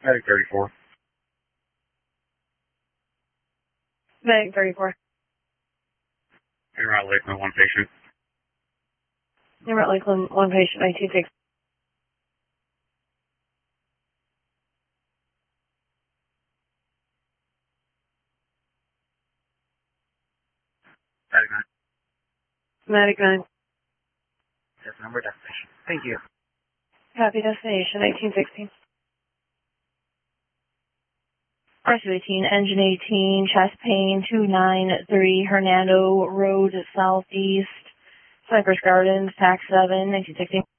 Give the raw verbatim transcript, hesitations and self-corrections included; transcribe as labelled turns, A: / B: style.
A: Medic thirty-four.
B: Medic thirty-four.
A: En route Lakeland, one patient.
B: En route Lakeland, one patient, nineteen sixty.
A: Medic nine.
B: Medic nine.
A: Yes, number destination. Thank you.
B: Copy destination, nineteen sixteen.
C: Rescue eighteen, engine eighteen, chest pain, two nine three, Hernando Road, southeast, Cypress Gardens, tax seven, nineteen sixteen.